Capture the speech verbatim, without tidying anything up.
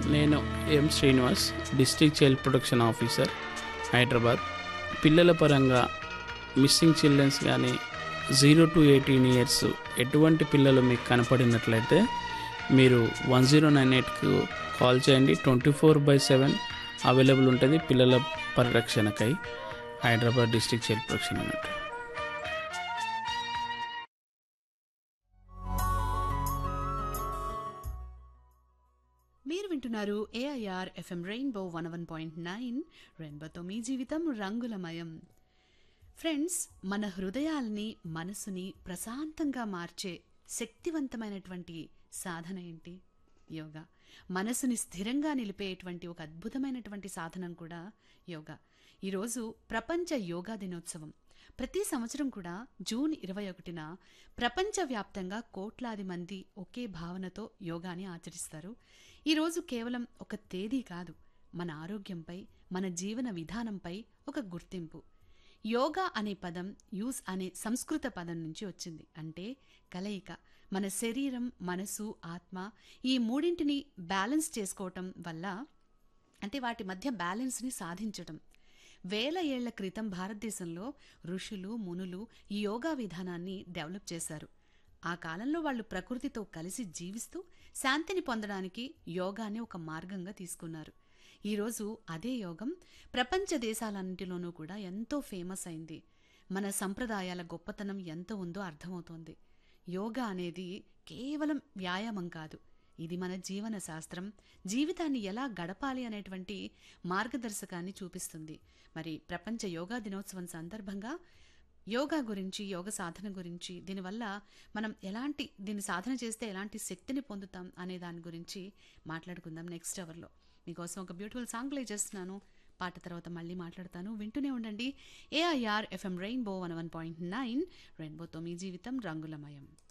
నేను ఎం Srinivas, district child protection officer, Hyderabad. పిల్లల పరంగా మిస్సింగ్ చిల్డ్రన్స్ కానీ జీరో టు ఎయిటీన్ ఇయర్స్ ఎటువంటి పిల్లలు మీకు కనపడినట్లయితే మీరు వన్ జీరో నైన్ ఎయిట్కు కాల్ చేయండి. Twenty four by seven available ఉంటుంది పిల్లల పరిరక్షణకై. హైదరాబాద్ డిస్ట్రిక్ట్ చైల్డ్ ప్రొటెక్షన్ అన్నట్టు. మీరు వింటున్నారు AIR FM rainbow one one point nine. రెయిన్బోతో మీ జీవితం రంగులమయం. ఫ్రెండ్స్, మన హృదయాల్ని మనసుని ప్రశాంతంగా మార్చే శక్తివంతమైనటువంటి సాధన ఏంటి? యోగా. మనసుని స్థిరంగా నిలిపేటువంటి ఒక అద్భుతమైనటువంటి సాధనం కూడా యోగా. ఈరోజు ప్రపంచ యోగా దినోత్సవం. ప్రతి సంవత్సరం కూడా జూన్ ఇరవై ఒకటిన ప్రపంచవ్యాప్తంగా కోట్లాది మంది ఒకే భావనతో యోగాని ఆచరిస్తారు. ఈరోజు కేవలం ఒక తేదీ కాదు, మన ఆరోగ్యంపై, మన జీవన విధానంపై ఒక గుర్తింపు. యోగా అనే పదం యూజ్ అనే సంస్కృత పదం నుంచి వచ్చింది. అంటే కలయిక. మన శరీరం, మనసు, ఆత్మ ఈ మూడింటిని బ్యాలెన్స్ చేసుకోవటం వల్ల, అంటే వాటి మధ్య బ్యాలెన్స్ని సాధించటం. వేల ఏళ్ల క్రితం భారతదేశంలో ఋషులు, మునులు ఈ యోగా విధానాన్ని డెవలప్ చేశారు. ఆ కాలంలో వాళ్ళు ప్రకృతితో కలిసి జీవిస్తూ శాంతిని పొందడానికి యోగాని ఒక మార్గంగా తీసుకున్నారు. ఈరోజు అదే యోగం ప్రపంచ దేశాలన్నింటిలోనూ కూడా ఎంతో ఫేమస్ అయింది. మన సంప్రదాయాల గొప్పతనం ఎంత ఉందో అర్థమవుతోంది. యోగా అనేది కేవలం వ్యాయామం కాదు, ఇది మన జీవన శాస్త్రం, జీవితాన్ని ఎలా గడపాలి అనేటువంటి మార్గదర్శకాన్ని చూపిస్తుంది. మరి ప్రపంచ యోగా దినోత్సవం సందర్భంగా యోగా గురించి, యోగ సాధన గురించి, దీనివల్ల మనం ఎలాంటి దీన్ని సాధన చేస్తే ఎలాంటి శక్తిని పొందుతాం అనే దాని గురించి మాట్లాడుకుందాం నెక్స్ట్ అవర్లో. మీకోసం ఒక బ్యూటిఫుల్ సాంగ్ ప్లే చేస్తున్నాను. పాట తర్వాత మళ్ళీ మాట్లాడతాను. వింటూనే ఉండండి AIR FM rainbow one one point nine. రెయిన్బోతో మీ జీవితం రంగులమయం.